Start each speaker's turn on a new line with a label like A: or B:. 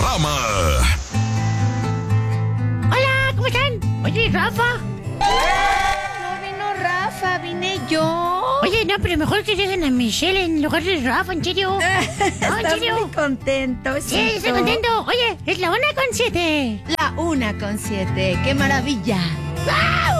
A: programa.
B: Hola, ¿cómo están? Oye, Rafa.
C: No vino Rafa, vine yo.
B: Oye, no, pero mejor que dejen a Michelle en lugar de Rafa, ¿en serio? No, ¿en
C: Estás
B: serio?
C: muy contento,
B: Sí, estoy contento. Oye, es la 1:07.
C: La 1:07, qué maravilla.
B: ¡Wow!